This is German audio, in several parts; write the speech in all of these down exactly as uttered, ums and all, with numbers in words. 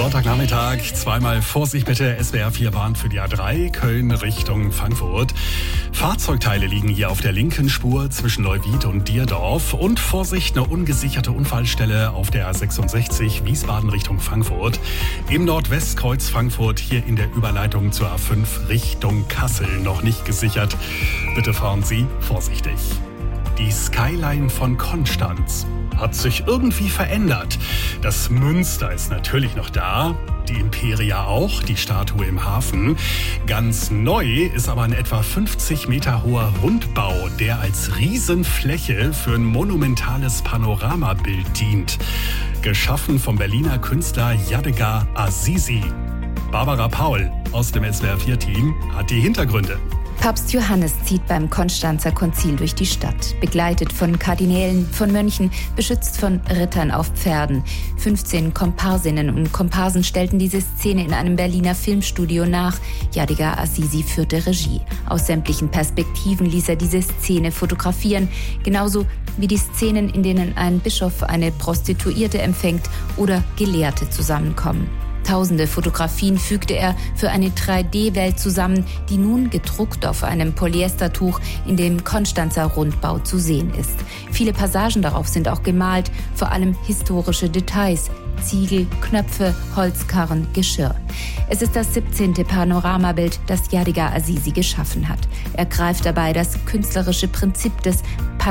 Sonntagnachmittag, zweimal Vorsicht bitte, S W R vier warnt für die A drei, Köln Richtung Frankfurt. Fahrzeugteile liegen hier auf der linken Spur zwischen Neuwied und Dierdorf. Und Vorsicht, eine ungesicherte Unfallstelle auf der A sechsundsechzig, Wiesbaden Richtung Frankfurt. Im Nordwestkreuz Frankfurt, hier in der Überleitung zur A fünf Richtung Kassel, noch nicht gesichert. Bitte fahren Sie vorsichtig. Die Skyline von Konstanz hat sich irgendwie verändert. Das Münster ist natürlich noch da, die Imperia auch, die Statue im Hafen. Ganz neu ist aber ein etwa fünfzig Meter hoher Rundbau, der als Riesenfläche für ein monumentales Panoramabild dient. Geschaffen vom Berliner Künstler Yadigar Azizi. Barbara Paul aus dem S W R vier Team hat die Hintergründe. Papst Johannes zieht beim Konstanzer Konzil durch die Stadt, begleitet von Kardinälen, von Mönchen, beschützt von Rittern auf Pferden. fünfzehn Komparsinnen und Komparsen stellten diese Szene in einem Berliner Filmstudio nach. Yadigar Azizi führte Regie. Aus sämtlichen Perspektiven ließ er diese Szene fotografieren, genauso wie die Szenen, in denen ein Bischof eine Prostituierte empfängt oder Gelehrte zusammenkommen. Tausende Fotografien fügte er für eine drei D Welt zusammen, die nun gedruckt auf einem Polyestertuch in dem Konstanzer Rundbau zu sehen ist. Viele Passagen darauf sind auch gemalt, vor allem historische Details. Ziegel, Knöpfe, Holzkarren, Geschirr. Es ist das siebzehnte Panoramabild, das Yadigar Azizi geschaffen hat. Er greift dabei das künstlerische Prinzip des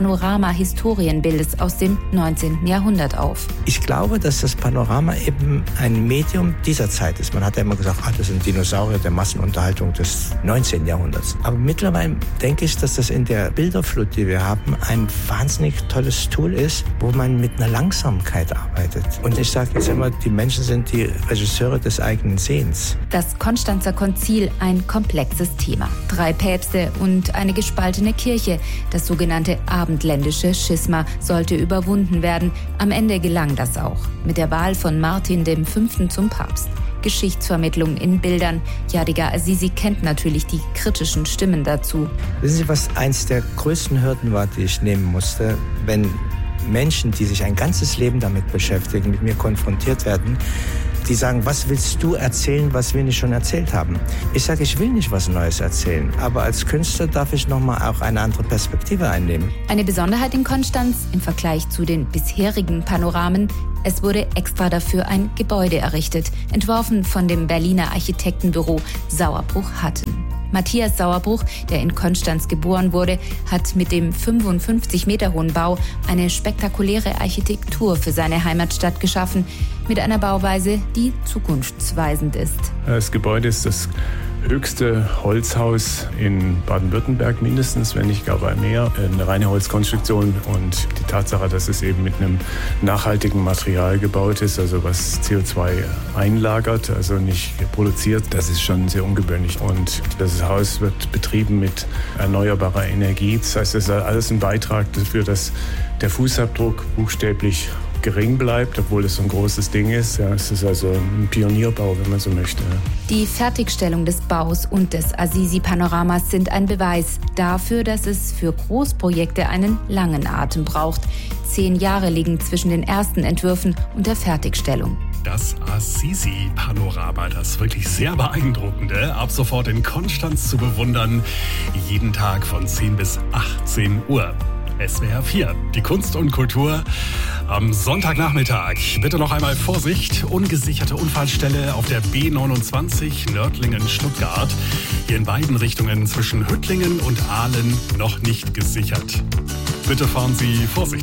Panorama-Historienbildes aus dem neunzehnten Jahrhundert auf. Ich glaube, dass das Panorama eben ein Medium dieser Zeit ist. Man hat ja immer gesagt, ah, das sind Dinosaurier der Massenunterhaltung des neunzehnten Jahrhunderts. Aber mittlerweile denke ich, dass das in der Bilderflut, die wir haben, ein wahnsinnig tolles Tool ist, wo man mit einer Langsamkeit arbeitet. Und ich sage jetzt immer, die Menschen sind die Regisseure des eigenen Sehens. Das Konstanzer Konzil, ein komplexes Thema. Drei Päpste und eine gespaltene Kirche. Das sogenannte abendländische Schisma sollte überwunden werden. Am Ende gelang das auch. Mit der Wahl von Martin dem Fünften zum Papst. Geschichtsvermittlung in Bildern. Yadigar Azizi kennt natürlich die kritischen Stimmen dazu. Wissen Sie, was eins der größten Hürden war, die ich nehmen musste, wenn Menschen, die sich ein ganzes Leben damit beschäftigen, mit mir konfrontiert werden, die sagen, was willst du erzählen, was wir nicht schon erzählt haben? Ich sage, ich will nicht was Neues erzählen, aber als Künstler darf ich nochmal auch eine andere Perspektive einnehmen. Eine Besonderheit in Konstanz im Vergleich zu den bisherigen Panoramen: Es wurde extra dafür ein Gebäude errichtet, entworfen von dem Berliner Architektenbüro Sauerbruch-Hatten. Matthias Sauerbruch, der in Konstanz geboren wurde, hat mit dem fünfundfünfzig Meter hohen Bau eine spektakuläre Architektur für seine Heimatstadt geschaffen, mit einer Bauweise, die zukunftsweisend ist. Das Gebäude ist das höchste Holzhaus in Baden-Württemberg mindestens, wenn nicht gar bei mehr. Eine reine Holzkonstruktion und die Tatsache, dass es eben mit einem nachhaltigen Material gebaut ist, also was C O zwei einlagert, also nicht produziert, das ist schon sehr ungewöhnlich. Und das Haus wird betrieben mit erneuerbarer Energie. Das heißt, es ist alles ein Beitrag dafür, dass der Fußabdruck buchstäblich gering bleibt, obwohl es so ein großes Ding ist. Ja, es ist also ein Pionierbau, wenn man so möchte. Die Fertigstellung des Baus und des Azizi-Panoramas sind ein Beweis dafür, dass es für Großprojekte einen langen Atem braucht. Zehn Jahre liegen zwischen den ersten Entwürfen und der Fertigstellung. Das Azizi-Panorama, das wirklich sehr beeindruckende, ab sofort in Konstanz zu bewundern, jeden Tag von zehn bis achtzehn Uhr. S W R vier, die Kunst und Kultur am Sonntagnachmittag. Bitte noch einmal Vorsicht, ungesicherte Unfallstelle auf der B neunundzwanzig Nördlingen-Stuttgart. Hier in beiden Richtungen zwischen Hüttlingen und Aalen noch nicht gesichert. Bitte fahren Sie vorsichtig.